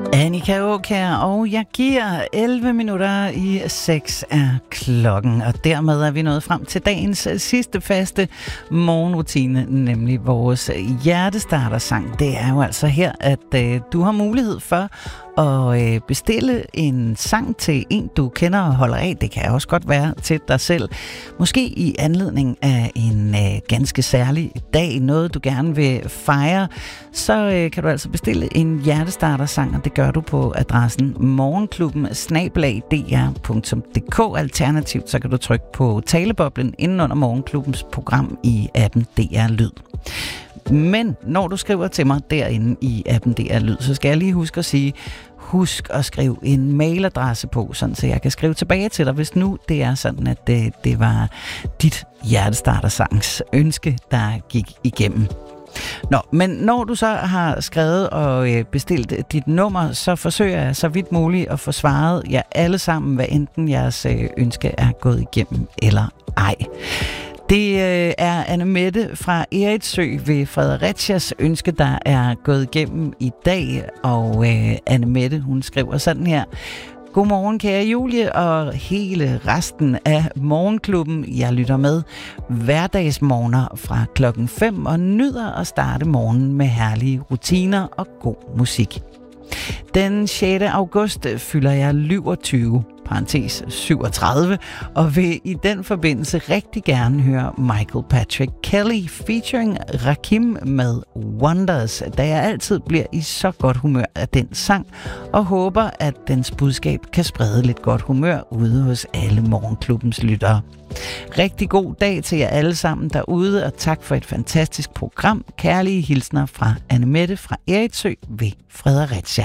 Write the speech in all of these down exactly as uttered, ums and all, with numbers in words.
Annika Aakjær, og jeg giver elleve minutter i seks er klokken, og dermed er vi nået frem til dagens sidste faste morgenrutine, nemlig vores hjertestartersang. Det er jo altså her, at øh, du har mulighed for at øh, bestille en sang til en, du kender og holder af. Det kan også godt være til dig selv. Måske i anledning af en øh, ganske særlig dag, noget du gerne vil fejre, så øh, kan du altså bestille en hjertestartersang, og det gør du på adressen morgenklubben snabel-a d r punktum d k. Alternativt så kan du trykke på taleboblen inden under morgenklubbens program i appen D R Lyd. Men når du skriver til mig derinde i appen D R Lyd, så skal jeg lige huske at sige, husk at skrive en mailadresse på, sådan så jeg kan skrive tilbage til dig, hvis nu det er sådan, at det, det var dit hjertestartersangs ønske, der gik igennem. Nå, men når du så har skrevet og øh, bestilt dit nummer, så forsøger jeg så vidt muligt at få svaret jer alle sammen, hvad enten jeres øh, ønske er gået igennem eller ej. Det øh, er Anne-Mette fra Eritsø ved Fredericias ønske, der er gået igennem i dag, og øh, Anne-Mette, hun skriver sådan her: Godmorgen, kære Julie og hele resten af morgenklubben. Jeg lytter med hverdagsmorgener fra klokken fem og nyder at starte morgenen med herlige rutiner og god musik. Den sjette august fylder jeg syvogtyve, parentes syvogtredive, og vil i den forbindelse rigtig gerne høre Michael Patrick Kelly featuring Rakim med Wonders, da jeg altid bliver i så godt humør af den sang, og håber, at dens budskab kan sprede lidt godt humør ude hos alle morgenklubbens lyttere. Rigtig god dag til jer alle sammen derude, og tak for et fantastisk program. Kærlige hilsner fra Anne-Mette fra Eritsø ved Fredericia.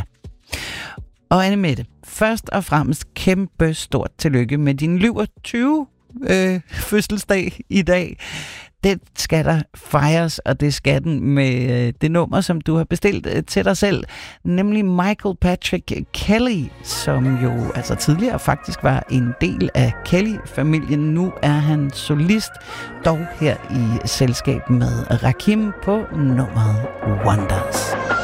Og Anne-Mette, først og fremmest kæmpe stort tillykke med din syvogtyvende øh, fødselsdag i dag. Det skal der fejres, og det skal den med øh, det nummer, som du har bestilt øh, til dig selv, nemlig Michael Patrick Kelly, som jo altså tidligere faktisk var en del af Kelly-familien. Nu er han solist, dog her i selskab med Rakim på nummeret Wonders.